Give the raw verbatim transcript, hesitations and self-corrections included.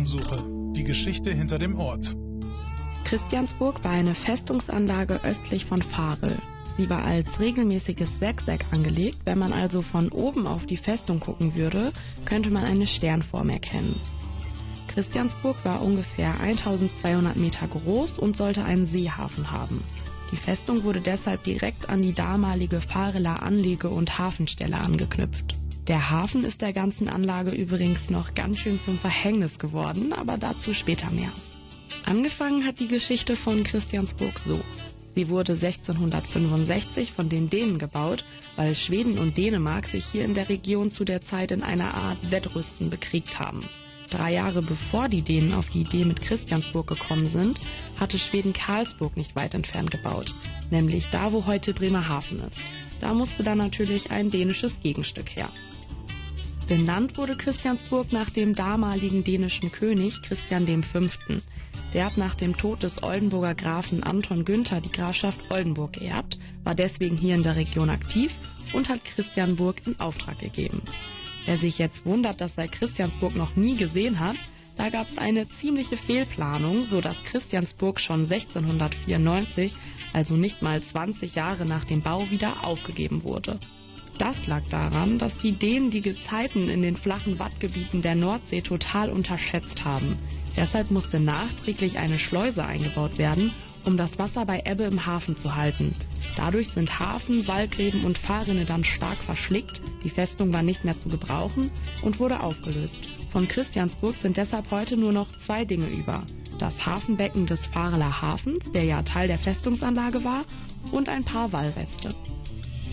Kartensuche. Die Geschichte hinter dem Ort. Christiansburg war eine Festungsanlage östlich von Varel. Sie war als regelmäßiges Sechseck angelegt. Wenn man also von oben auf die Festung gucken würde, könnte man eine Sternform erkennen. Christiansburg war ungefähr eintausendzweihundert Meter groß und sollte einen Seehafen haben. Die Festung wurde deshalb direkt an die damalige Vareler Anlege- und Hafenstelle angeknüpft. Der Hafen ist der ganzen Anlage übrigens noch ganz schön zum Verhängnis geworden, aber dazu später mehr. Angefangen hat die Geschichte von Christiansburg so. Sie wurde sechzehnhundertfünfundsechzig von den Dänen gebaut, weil Schweden und Dänemark sich hier in der Region zu der Zeit in einer Art Wettrüsten bekriegt haben. Drei Jahre bevor die Dänen auf die Idee mit Christiansburg gekommen sind, hatte Schweden Karlsburg nicht weit entfernt gebaut, nämlich da, wo heute Bremerhaven ist. Da musste dann natürlich ein dänisches Gegenstück her. Benannt wurde Christiansburg nach dem damaligen dänischen König Christian der Fünfte. Der hat nach dem Tod des Oldenburger Grafen Anton Günther die Grafschaft Oldenburg geerbt, war deswegen hier in der Region aktiv und hat Christiansburg in Auftrag gegeben. Wer sich jetzt wundert, dass er Christiansburg noch nie gesehen hat, da gab es eine ziemliche Fehlplanung, sodass Christiansburg schon sechzehnhundertvierundneunzig, also nicht mal zwanzig Jahre nach dem Bau, wieder aufgegeben wurde. Das lag daran, dass die Dänen die Gezeiten in den flachen Wattgebieten der Nordsee total unterschätzt haben. Deshalb musste nachträglich eine Schleuse eingebaut werden, um das Wasser bei Ebbe im Hafen zu halten. Dadurch sind Hafen, Wallgräben und Fahrrinne dann stark verschlickt, die Festung war nicht mehr zu gebrauchen und wurde aufgelöst. Von Christiansburg sind deshalb heute nur noch zwei Dinge über: das Hafenbecken des Vareler Hafens, der ja Teil der Festungsanlage war, und ein paar Wallreste.